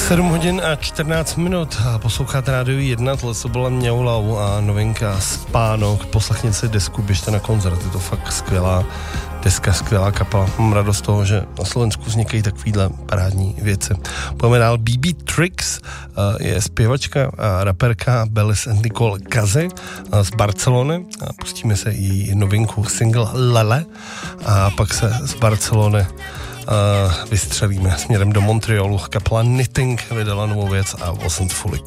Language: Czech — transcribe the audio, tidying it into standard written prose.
7 hodin a 14 minut. Posloucháte Rádio 1, tohle to byla Mňaulau a novinka Spánok. Poslechněte si desku, běžte na koncert, je to fakt skvělá deska, skvělá kapela. Mám radost toho, že na Slovensku vznikají takovýhle parádní věci. Pojďme dál. BB Tricks je zpěvačka a raperka Belis and Nicole Kazy z Barcelony. Pustíme se její novinku single Lele a pak se z Barcelony vystřelíme směrem do Montrealu. Kapela Knitting vydala novou věc a Wasn't Fulik.